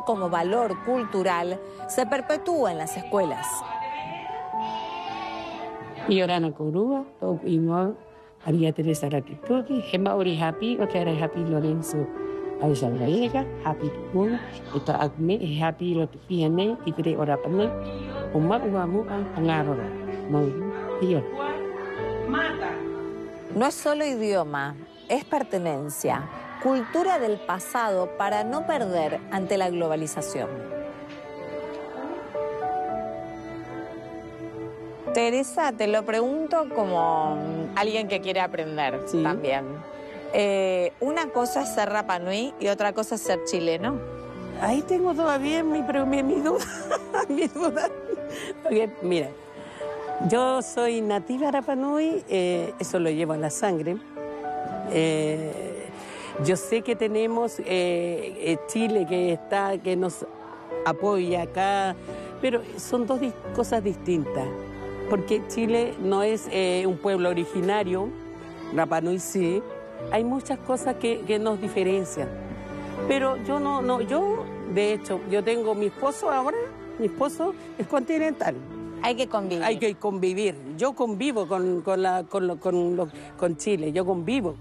como valor cultural se perpetúa en las escuelas. Iorana Corúa, Imo, María Teresa Ratituki, Gemma Ori Happy, Otera Happy Lorenzo, Aisha Gallega, Happy Moon, Eta Agme, Happy Lotifiane, Tigre Orapane, Uma Uamu, Angarora, Mau, Ior. No es solo idioma, es pertenencia, cultura del pasado para no perder ante la globalización. Teresa, te lo pregunto como alguien que quiere aprender también. Una cosa es ser Rapa Nui y otra cosa es ser chileno. Ahí tengo todavía mi duda, mi duda. Porque, mira, yo soy nativa Rapa Nui, eso lo llevo en la sangre. Yo sé que tenemos Chile que nos apoya acá, pero son dos cosas distintas. Porque Chile no es un pueblo originario, Rapa Nui sí, hay muchas cosas que nos diferencian. Pero yo de hecho, yo tengo mi esposo ahora, mi esposo es continental. Hay que convivir. Hay que convivir. Yo convivo con Chile, yo convivo.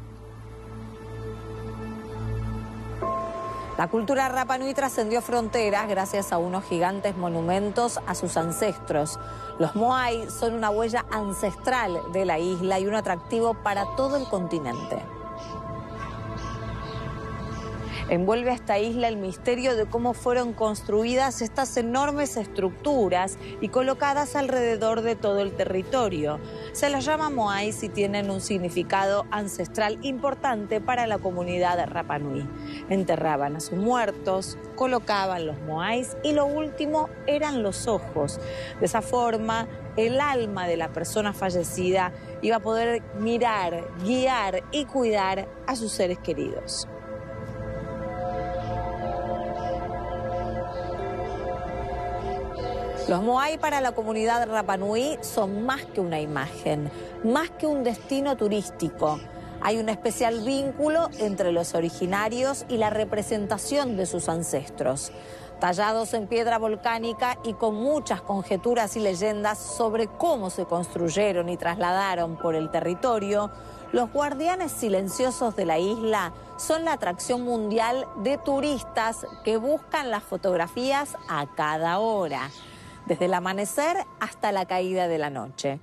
La cultura Rapa Nui trascendió fronteras gracias a unos gigantes monumentos a sus ancestros. Los Moai son una huella ancestral de la isla y un atractivo para todo el continente. Envuelve a esta isla el misterio de cómo fueron construidas estas enormes estructuras y colocadas alrededor de todo el territorio. Se las llama Moais y tienen un significado ancestral importante para la comunidad Rapa Nui. Enterraban a sus muertos, colocaban los Moais y lo último eran los ojos. De esa forma, el alma de la persona fallecida iba a poder mirar, guiar y cuidar a sus seres queridos. Los Moai para la comunidad Rapa Nui son más que una imagen, más que un destino turístico. Hay un especial vínculo entre los originarios y la representación de sus ancestros. Tallados en piedra volcánica y con muchas conjeturas y leyendas sobre cómo se construyeron y trasladaron por el territorio, los guardianes silenciosos de la isla son la atracción mundial de turistas que buscan las fotografías a cada hora, desde el amanecer hasta la caída de la noche.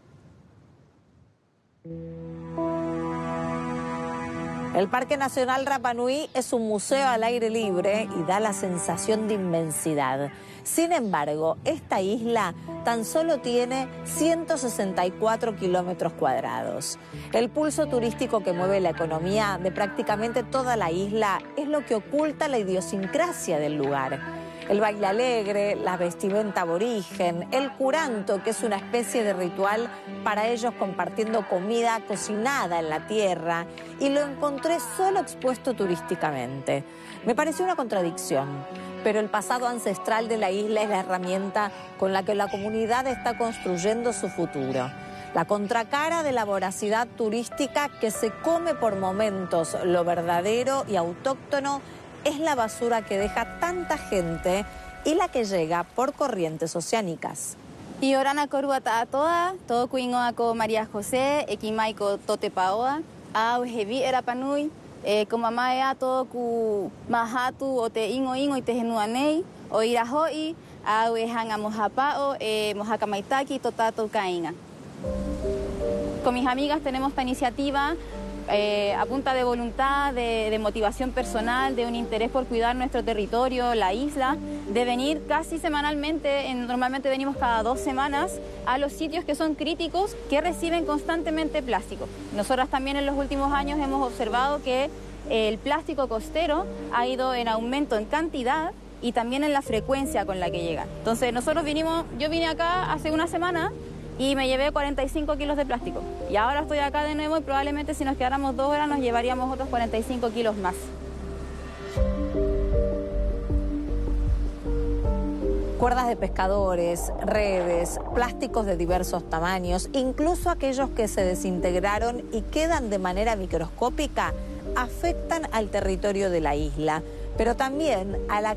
El Parque Nacional Rapa Nui es un museo al aire libre y da la sensación de inmensidad. Sin embargo, esta isla tan solo tiene 164 kilómetros cuadrados. El pulso turístico que mueve la economía de prácticamente toda la isla es lo que oculta la idiosincrasia del lugar. El baile alegre, la vestimenta aborigen, el curanto, que es una especie de ritual para ellos compartiendo comida cocinada en la tierra, y lo encontré solo expuesto turísticamente. Me pareció una contradicción, pero el pasado ancestral de la isla es la herramienta con la que la comunidad está construyendo su futuro. La contracara de la voracidad turística que se come por momentos lo verdadero y autóctono es la basura que deja tanta gente y la que llega por corrientes oceánicas. Iorana Corúa toda, todo cuingoaco María José, equimaico tote paoa, a hevi era panui, como mamá todo cu mahatu o te ingo y te genuanei, o irahoi, a uehan a mojapao, mojacamaitaki, totato cainga. Con mis amigas tenemos esta iniciativa a punta de voluntad, de motivación personal, de un interés por cuidar nuestro territorio, la isla, de venir casi semanalmente, normalmente venimos cada 2 semanas, a los sitios que son críticos, que reciben constantemente plástico. Nosotras también en los últimos años hemos observado que el plástico costero ha ido en aumento en cantidad y también en la frecuencia con la que llega. Entonces yo vine acá hace una semana y me llevé 45 kilos de plástico. Y ahora estoy acá de nuevo y probablemente si nos quedáramos 2 horas nos llevaríamos otros 45 kilos más. Cuerdas de pescadores, redes, plásticos de diversos tamaños, incluso aquellos que se desintegraron y quedan de manera microscópica, afectan al territorio de la isla, pero también a la